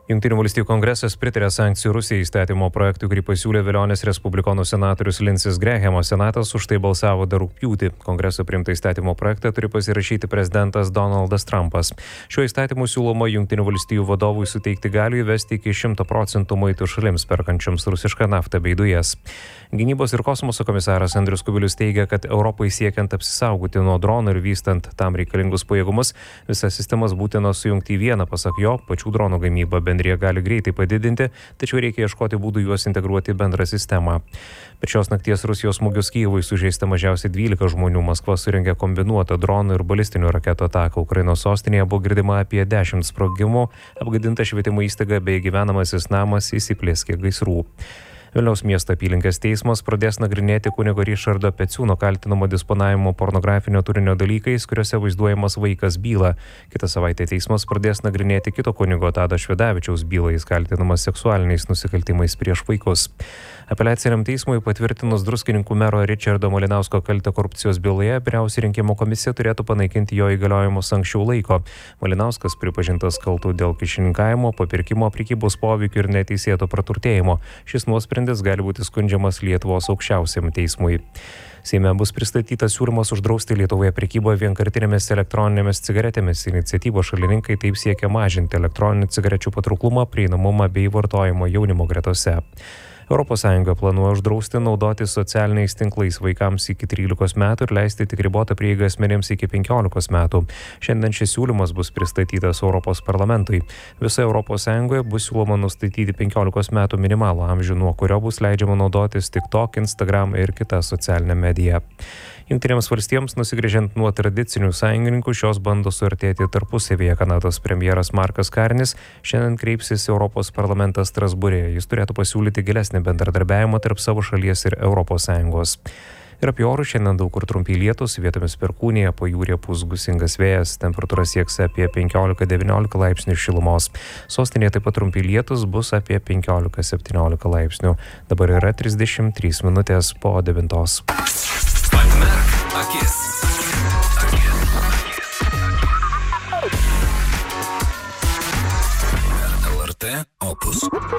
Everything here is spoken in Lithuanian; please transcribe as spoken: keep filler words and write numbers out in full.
Jungtinių valstijų kongresas pritarė sankcijų Rusijai įstatymo projektui, kurį pasiūlė Velionės respublikonų senatorius Lindsey Graham. Senatas už tai balsavo dar rugpjūtį. Kongreso priimtą įstatymo projektą turi pasirašyti prezidentas Donaldas Trumpas. Šiuo įstatymu siūloma Jungtinių valstijų vadovui suteikti galių įvesti iki šimto procentų muitų šalims perkančioms rusišką naftą bei dujas. Gynybos ir kosmoso komisaras Andrius Kubilius teigia, kad Europai siekiant apsisaugoti nuo dronų ir vystant tam reikalingus pajėgumus, visas sistemas būtina sujungti į vieną. Pasak jo, pačių dronų gamyba bendrija gali greitai padidinti, tačiau reikia ieškoti būdų juos integruoti į bendrą sistemą. Per šios nakties Rusijos smūgius Kyjivui sužeista mažiausiai dvylika žmonių. Maskva surengė kombinuotą dronų ir balistinių raketų ataką. Ukrainos sostinėje buvo girdima apie dešimt sprogimų, apgadinta švietimo įstaiga bei gyvenamasis namas, įsiplieskė gaisrų. Vilniaus miesto apylinkės teismas pradės nagrinėti kunigo Ričardo Peciūno kaltinamo disponavimo pornografinio turinio dalykais, kuriuose vaizduojamas vaikas bylą. Kitą savaitę teismas pradės nagrinėti kito kunigo Tado Švedavičiaus bylą, jis kaltinamas seksualiniais nusikaltimais prieš vaikus. Apeliaciniam teismui patvirtinus Druskininkų mero Ričardo Malinausko kaltę korupcijos byloje, vyriausioji rinkimų komisija turėtų panaikinti jo įgaliojimus anksčiau laiko. Malinauskas pripažintas kaltu dėl kyšininkavimo, papirkimo, prekybos poveikio ir neteisėto praturtėjimo. Šis nuosprendis gali būti skundžiamas Lietuvos aukščiausiam teismui. Seime bus pristatytas siūlymas uždrausti Lietuvoje prekybą vienkartinėmis elektroninėmis cigaretėmis. Iniciatyvos šalininkai taip siekia mažinti elektroninių cigarečių patrauklumą, prieinamumą bei vartojimo jaunimo gretose. Europos Sąjunga planuoja uždrausti naudoti socialiniais tinklais vaikams iki trylikos metų ir leisti tik ribotą prieigą asmenims iki penkiolikos metų. Šiandien šis siūlymas bus pristatytas Europos parlamentui. Visoje Europos Sąjungoje bus siūloma nustatyti penkiolikos metų minimalų amžių, nuo kurio bus leidžiama naudotis TikTok, Instagram ir kitą socialinę mediją. Jungtinėms valstijoms nusigręžiant nuo tradicinių sąjungininkų, šios bando suartėti tarpusavyje. Kanados premjeras Markas Karnis šiandien kreipsis Europos parlamentas Strasbūre. Jis turėtų pasiūlyti gilesnį bendradarbiavimą tarp savo šalies ir Europos Sąjungos. Ir apie orus šiandien daug kur trumpi lietūs, vietomis perkūnija, pajūryje pūs gūsingas vėjas, temperatūra sieks apie penkiolika devyniolika laipsnių šilumos. Sostinėje taip pat trumpi lietūs, bus apie penkiolika septyniolika laipsnių. Dabar yra trisdešimt trys minutės po devintos. Atmerk akis. L R T Opus.